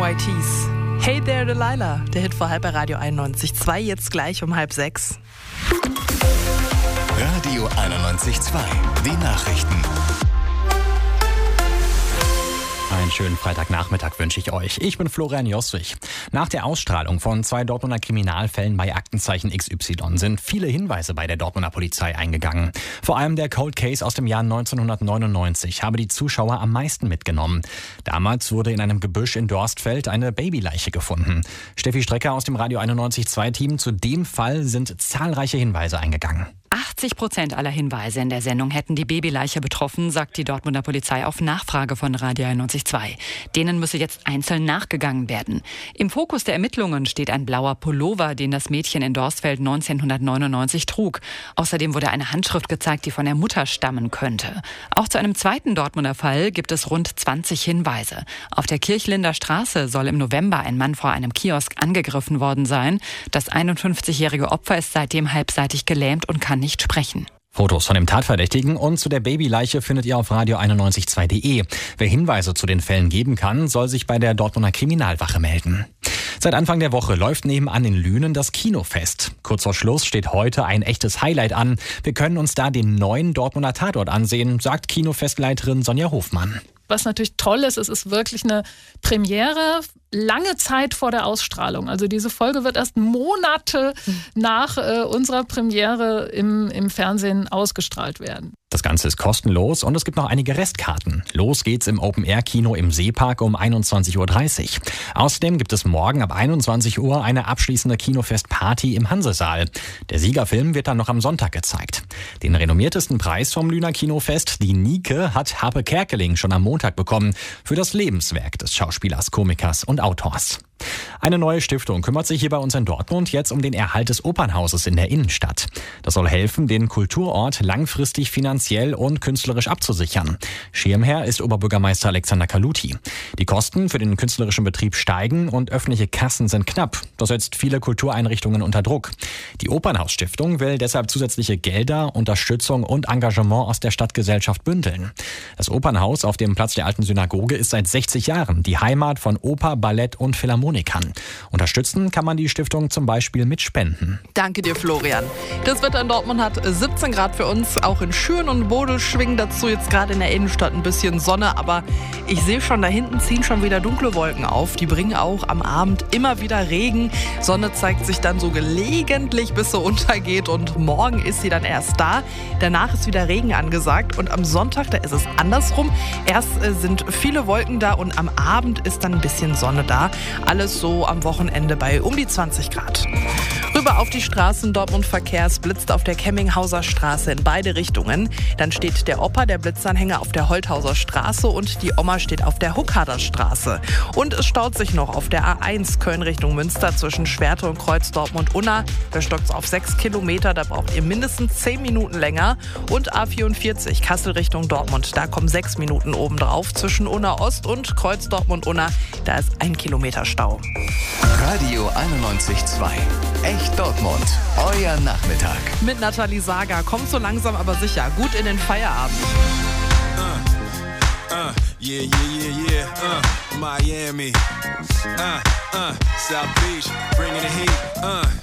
MYTs. Hey there, Delilah. Der Hit vor halb bei Radio 91.2, jetzt gleich um 5:30. Radio 91.2, die Nachrichten. Einen schönen Freitagnachmittag wünsche ich euch. Ich bin Florian Joswig. Nach der Ausstrahlung von 2 Dortmunder Kriminalfällen bei Aktenzeichen XY sind viele Hinweise bei der Dortmunder Polizei eingegangen. Vor allem der Cold Case aus dem Jahr 1999 habe die Zuschauer am meisten mitgenommen. Damals wurde in einem Gebüsch in Dorstfeld eine Babyleiche gefunden. Steffi Strecker aus dem Radio 91.2-Team. Zu dem Fall sind zahlreiche Hinweise eingegangen. 80% aller Hinweise in der Sendung hätten die Babyleiche betroffen, sagt die Dortmunder Polizei auf Nachfrage von Radio 91.2. Denen müsse jetzt einzeln nachgegangen werden. Im Fokus der Ermittlungen steht ein blauer Pullover, den das Mädchen in Dorstfeld 1999 trug. Außerdem wurde eine Handschrift gezeigt, die von der Mutter stammen könnte. Auch zu einem zweiten Dortmunder Fall gibt es rund 20 Hinweise. Auf der Kirchlinder Straße soll im November ein Mann vor einem Kiosk angegriffen worden sein. Das 51-jährige Opfer ist seitdem halbseitig gelähmt und kann nicht sprechen. Fotos von dem Tatverdächtigen und zu der Babyleiche findet ihr auf radio912.de. Wer Hinweise zu den Fällen geben kann, soll sich bei der Dortmunder Kriminalwache melden. Seit Anfang der Woche läuft nebenan in Lünen das Kinofest. Kurz vor Schluss steht heute ein echtes Highlight an. Wir können uns da den neuen Dortmunder Tatort ansehen, sagt Kinofestleiterin Sonja Hofmann. Was natürlich toll ist, es ist wirklich eine Premiere, lange Zeit vor der Ausstrahlung. Also diese Folge wird erst Monate nach unserer Premiere im Fernsehen ausgestrahlt werden. Das Ganze ist kostenlos und es gibt noch einige Restkarten. Los geht's im Open-Air-Kino im Seepark um 21.30 Uhr. Außerdem gibt es morgen ab 21 Uhr eine abschließende Kinofest-Party im Hansesaal. Der Siegerfilm wird dann noch am Sonntag gezeigt. Den renommiertesten Preis vom Lüner Kinofest, die Nike, hat Harpe Kerkeling schon am Montag bekommen für das Lebenswerk des Schauspielers, Komikers und Autors. Eine neue Stiftung kümmert sich hier bei uns in Dortmund jetzt um den Erhalt des Opernhauses in der Innenstadt. Das soll helfen, den Kulturort langfristig finanziell und künstlerisch abzusichern. Schirmherr ist Oberbürgermeister Alexander Kaluti. Die Kosten für den künstlerischen Betrieb steigen und öffentliche Kassen sind knapp. Das setzt viele Kultureinrichtungen unter Druck. Die Opernhausstiftung will deshalb zusätzliche Gelder, Unterstützung und Engagement aus der Stadtgesellschaft bündeln. Das Opernhaus auf dem Platz der Alten Synagoge ist seit 60 Jahren die Heimat von Oper, Ballett und Philharmonikern. Unterstützen kann man die Stiftung zum Beispiel mit Spenden. Danke dir, Florian. Das Wetter in Dortmund hat 17 Grad für uns. Auch in Schüren und Bodel schwingen dazu jetzt gerade in der Innenstadt ein bisschen Sonne. Aber ich sehe schon, da hinten ziehen schon wieder dunkle Wolken auf. Die bringen auch am Abend immer wieder Regen. Sonne zeigt sich dann so gelegentlich, bis sie untergeht. Und morgen ist sie dann erst da. Danach ist wieder Regen angesagt. Und am Sonntag, da ist es andersrum. Erst sind viele Wolken da und am Abend ist dann ein bisschen Sonne da. Alles so am Wochenende bei um die 20 Grad. Rüber auf die Straßen Dortmund Verkehr. Es blitzt auf der Kemminghauser Straße in beide Richtungen. Dann steht der Opa, der Blitzanhänger, auf der Holthauser Straße und die Oma steht auf der Huckader Straße. Und es staut sich noch auf der A1 Köln Richtung Münster zwischen Schwerte und Kreuz Dortmund-Unna. Da stockt es auf 6 Kilometer, da braucht ihr mindestens 10 Minuten länger. Und A44 Kassel Richtung Dortmund, da kommen 6 Minuten obendrauf. Zwischen Unna Ost und Kreuz Dortmund-Unna, da ist 1 Kilometer Stau. Radio 91.2, echt Dortmund, euer Nachmittag. Mit Nathalie Sager kommt so langsam aber sicher gut in den Feierabend. Miami, South Beach, bringing the heat,